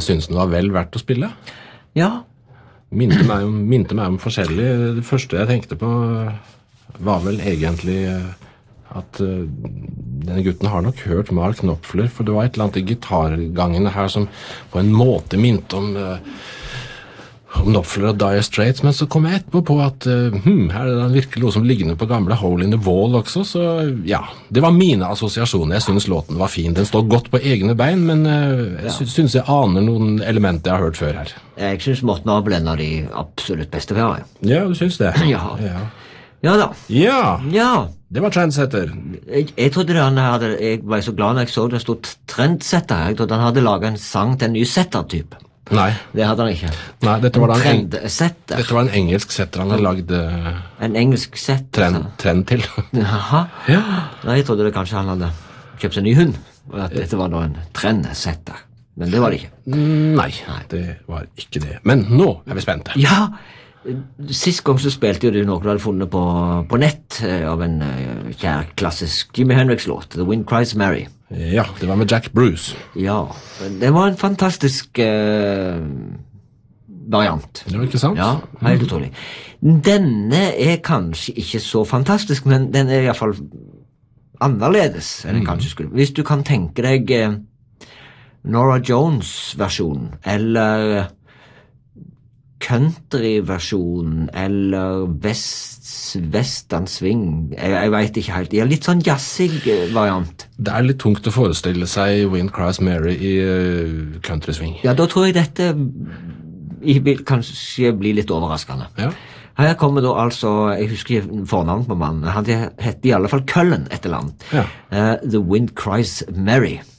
jeg synes den var vel verdt å spille. Ja, Minte meg om forskjellig. Det første jeg tenkte på var vel egentlig at denne gutten har nok hørt Mark Knopfler, for det var et eller annet i gitargangene her som på en måte minte om Knopfler og Dire Straits, men så kom jeg etterpå på at her er det virkelig noe som ligner på gamle Hole in the Wall også, så ja, det var mine assosiasjoner. Jeg synes låten var fin. Den står godt på egne bein, men jeg synes jeg aner noen elementer jeg har hørt før her. jeg synes Morten Abel er en av de absolutt beste før. Ja, du synes det? Ja. Ja da. Ja, Ja. det var trendsetter. Jeg trodde jeg var så glad når jeg så det stod trendsetter. Jeg trodde han hadde laget en sang til en ny setter-type. Nei, Det hadde han ikke. nei dette var Trendsetter. en engelsk setter han har lagd En engelsk setter. trend til. Jaha. Ja. Nei, jeg trodde det kanskje han hadde kjøpt seg en ny hund, og at dette var da en trendsetter. Men det var det ikke. Nei, det var ikke det. Men nå er vi spente. Ja, sist gang så spilte jo du noe du hadde funnet på nett av en kjær klassisk Jimi Hendrix-låt, The Wind Cries Mary. Ja, det var med Jack Bruce. Ja, det var en fantastisk variant. Det var ikke sant? Ja, helt utrolig. Denne er kanskje ikke så fantastisk, men den er i hvert fall annerledes enn den kanskje skulle. Hvis du kan tenke deg Norah Jones-versjonen, eller country-versjonen, eller western swing, jeg vet ikke helt. Ja, litt sånn jazzig variant. Det er litt tungt å forestille seg Wind Cries Mary i country swing. Ja, da tror jeg dette vil kanskje bli litt overraskende. Ja. Her kommer da altså, jeg husker ikke fornavn på mannen, han heter i alle fall Cullen et eller annet. Ja. The Wind Cries Mary.